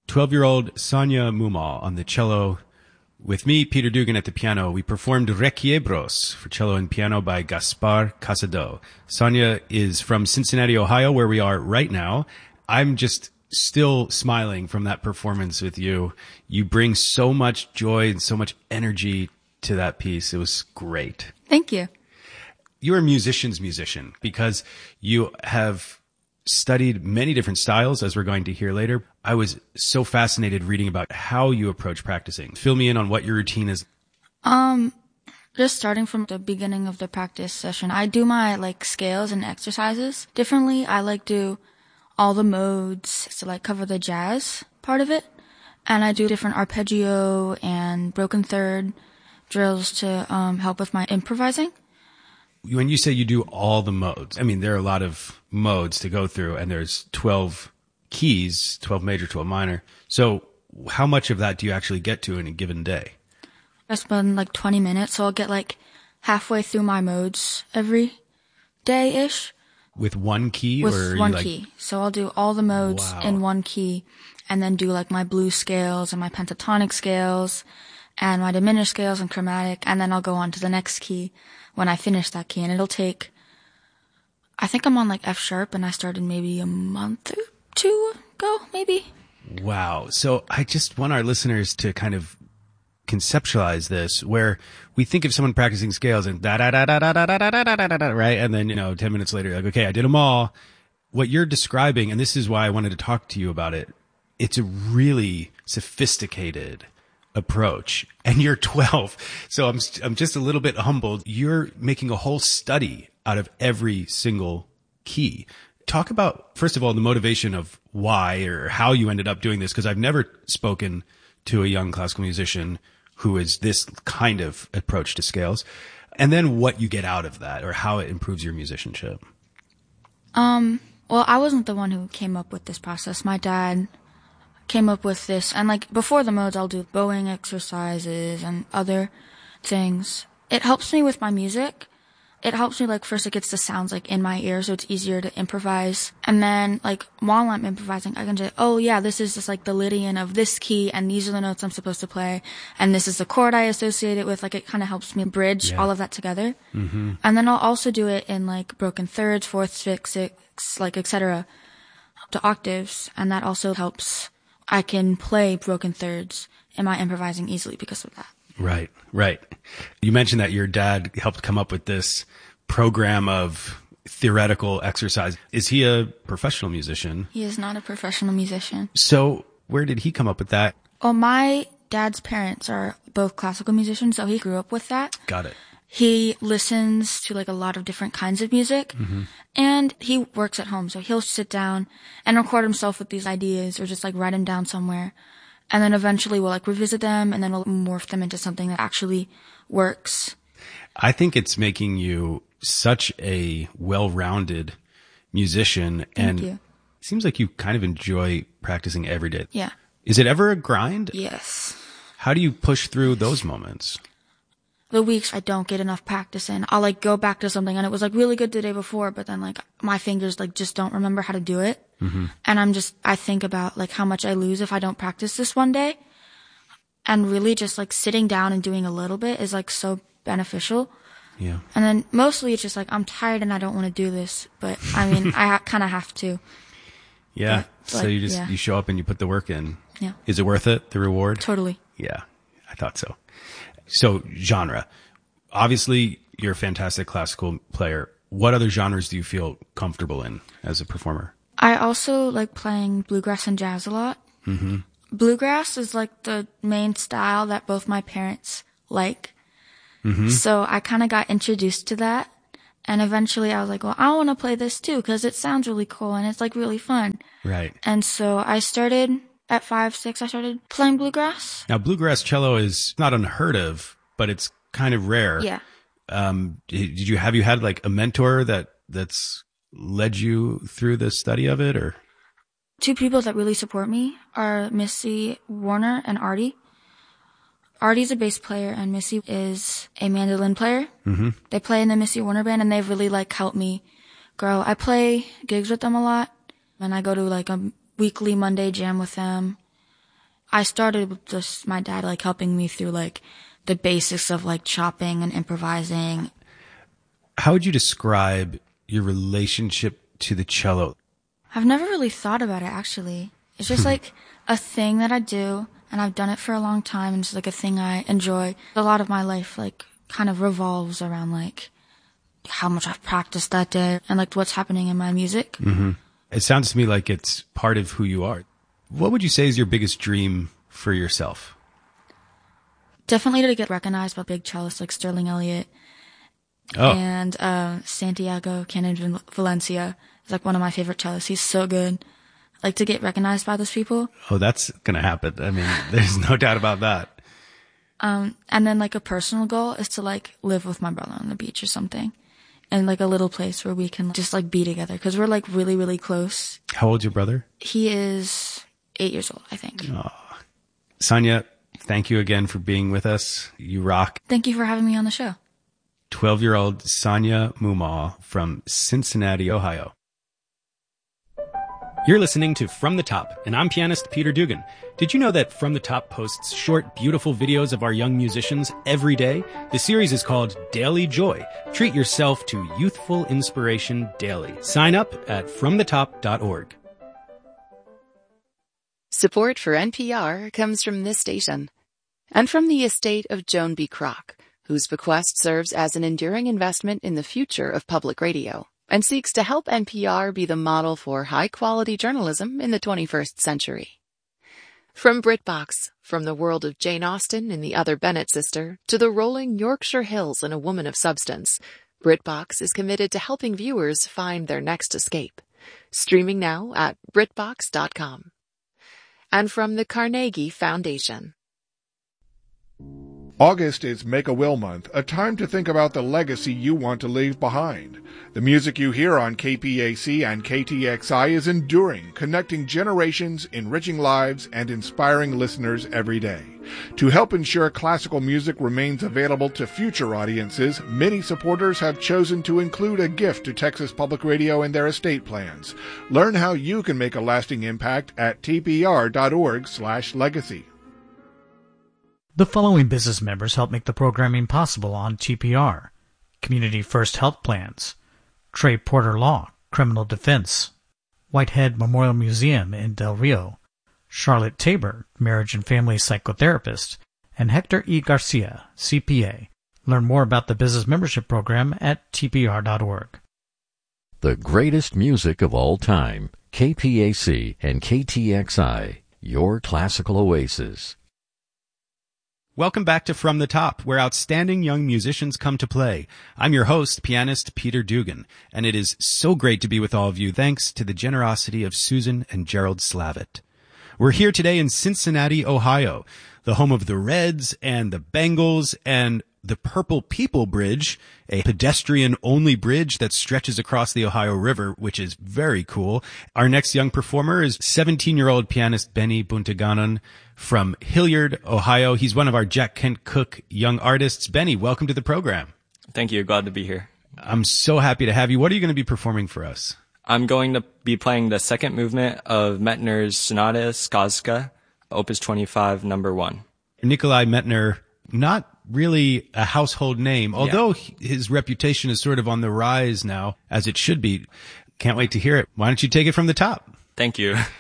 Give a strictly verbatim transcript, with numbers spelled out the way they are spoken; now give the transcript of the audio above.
twelve-year-old Sonia Mumal on the cello. With me, Peter Dugan at the piano. We performed Requiebros for cello and piano by Gaspar Casado. Sonia is from Cincinnati, Ohio, where we are right now. I'm just still smiling from that performance with you. You bring so much joy and so much energy to that piece. It was great. Thank you. You're a musician's musician because you have studied many different styles, as we're going to hear later. I was so fascinated reading about how you approach practicing. Fill me in on what your routine is. Um, just starting from the beginning of the practice session, I do my like scales and exercises differently. I like do all the modes to like cover the jazz part of it. And I do different arpeggio and broken third drills to um, help with my improvising. When you say you do all the modes, I mean, there are a lot of modes to go through, and there's twelve keys, twelve major, twelve minor. So how much of that do you actually get to in a given day? I spend like twenty minutes, so I'll get like halfway through my modes every day-ish. With one key? With or one like... key. So I'll do all the modes Wow. in one key, and then do like my blues scales and my pentatonic scales and my diminished scales and chromatic, and then I'll go on to the next key when I finish that key. And it'll take, I think I'm on like F sharp, and I started maybe a month or two ago, maybe. Wow. So I just want our listeners to kind of conceptualize this, where we think of someone practicing scales and da da da da da da da da da da da da, right? And then, you know, ten minutes later, like, okay, I did them all. What you're describing, and this is why I wanted to talk to you about it, it's a really sophisticated approach, and you're twelve. So I'm, I'm just a little bit humbled. You're making a whole study out of every single key. Talk about, first of all, the motivation of why or how you ended up doing this, because I've never spoken to a young classical musician who is this kind of approach to scales, and then what you get out of that or how it improves your musicianship. Um, well, I wasn't the one who came up with this process. My dad came up with this, and like before the modes, I'll do bowing exercises and other things. It helps me with my music. It helps me, like, first it gets the sounds, like, in my ear, so it's easier to improvise. And then, like, while I'm improvising, I can say, oh, yeah, this is just, like, the Lydian of this key, and these are the notes I'm supposed to play, and this is the chord I associate it with. Like, it kind of helps me bridge Yeah. all of that together. Mm-hmm. And then I'll also do it in, like, broken thirds, fourths, sixths, sixths, like, et cetera, to octaves, and that also helps. I can play broken thirds in my improvising easily because of that. Right, right. You mentioned that your dad helped come up with this program of theoretical exercise. Is he a professional musician? He is not a professional musician. So where did he come up with that? Well, my dad's parents are both classical musicians, so he grew up with that. Got it. He listens to like a lot of different kinds of music, mm-hmm. and he works at home, so he'll sit down and record himself with these ideas or just like write them down somewhere. And then eventually we'll like revisit them, and then we'll morph them into something that actually works. I think it's making you such a well-rounded musician. Thank and you. It seems like you kind of enjoy practicing every day. Yeah. Is it ever a grind? Yes. How do you push through those moments? The weeks I don't get enough practice in, I'll like go back to something and it was like really good the day before, but then like my fingers like just don't remember how to do it. Mm-hmm. And I'm just, I think about like how much I lose if I don't practice this one day. And really just like sitting down and doing a little bit is like so beneficial. Yeah. And then mostly it's just like, I'm tired and I don't want to do this, but I mean, I ha- kind of have to. Yeah. But, so like, you just, yeah. you show up and you put the work in. Yeah. Is it worth it? The reward? Totally. Yeah. I thought so. So genre. Obviously, you're a fantastic classical player. What other genres do you feel comfortable in as a performer? I also like playing bluegrass and jazz a lot. Mm-hmm. Bluegrass is like the main style that both my parents like. Mm-hmm. So I kind of got introduced to that. And eventually I was like, well, I want to play this too because it sounds really cool and it's like really fun. Right. And so I started at five, six, I started playing bluegrass. Now, bluegrass cello is not unheard of, but it's kind of rare. Yeah. Um, did you, have you had like a mentor that, that's led you through the study of it, or? Two people that really support me are Missy Warner and Artie. Artie's a bass player and Missy is a mandolin player. Mm-hmm. They play in the Missy Warner band and they've really like helped me grow. I play gigs with them a lot and I go to like a weekly Monday jam with them. I started with just my dad, like, helping me through, like, the basics of, like, chopping and improvising. How would you describe your relationship to the cello? I've never really thought about it, actually. It's just, like, a thing that I do, and I've done it for a long time, and it's, like, a thing I enjoy. A lot of my life, like, kind of revolves around, like, how much I've practiced that day and, like, what's happening in my music. Mm-hmm. It sounds to me like it's part of who you are. What would you say is your biggest dream for yourself? Definitely to get recognized by big cellists like Sterling Elliott oh. and uh, Santiago Cannon Valencia is like one of my favorite cellists. He's so good. Like to get recognized by those people. Oh, that's going to happen. I mean, there's no doubt about that. Um, and then like a personal goal is to like live with my brother on the beach or something. And like a little place where we can just like be together. Cause we're like really, really close. How old's your brother? He is eight years old, I think. Oh. Sonia, thank you again for being with us. You rock. Thank you for having me on the show. twelve-year-old Sonia Mumaw from Cincinnati, Ohio. You're listening to From the Top, and I'm pianist Peter Dugan. Did you know that From the Top posts short, beautiful videos of our young musicians every day? The series is called Daily Joy. Treat yourself to youthful inspiration daily. Sign up at from the top dot org. Support for N P R comes from this station and from the estate of Joan B. Kroc, whose bequest serves as an enduring investment in the future of public radio and seeks to help N P R be the model for high-quality journalism in the twenty-first century. From BritBox, from the world of Jane Austen and the Other Bennett sister, to the rolling Yorkshire hills and a woman of substance, BritBox is committed to helping viewers find their next escape. Streaming now at britbox dot com. And from the Carnegie Foundation. August is Make-A-Will Month, a time to think about the legacy you want to leave behind. The music you hear on K P A C and K T X I is enduring, connecting generations, enriching lives, and inspiring listeners every day. To help ensure classical music remains available to future audiences, many supporters have chosen to include a gift to Texas Public Radio in their estate plans. Learn how you can make a lasting impact at t p r dot org slash legacy. The following business members help make the programming possible on T P R. Community First Health Plans, Trey Porter Law, Criminal Defense, Whitehead Memorial Museum in Del Rio, Charlotte Tabor, Marriage and Family Psychotherapist, and Hector E. Garcia, C P A. Learn more about the business membership program at t p r dot org. The greatest music of all time, K P A C and K T X I, your classical oasis. Welcome back to From the Top, where outstanding young musicians come to play. I'm your host, pianist Peter Dugan, and it is so great to be with all of you thanks to the generosity of Susan and Gerald Slavitt. We're here today in Cincinnati, Ohio, the home of the Reds and the Bengals and the Purple People Bridge, a pedestrian-only bridge that stretches across the Ohio River, which is very cool. Our next young performer is seventeen-year-old pianist Benny Buntaganon from Hilliard, Ohio. He's one of our Jack Kent Cooke young artists. Benny, welcome to the program. Thank you. Glad to be here. I'm so happy to have you. What are you going to be performing for us? I'm going to be playing the second movement of Mettner's Sonata Skazka, Opus twenty-five, number one. Nikolai Mettner, not really a household name, although yeah. his reputation is sort of on the rise now, as it should be. Can't wait to hear it. Why don't you take it from the top? Thank you.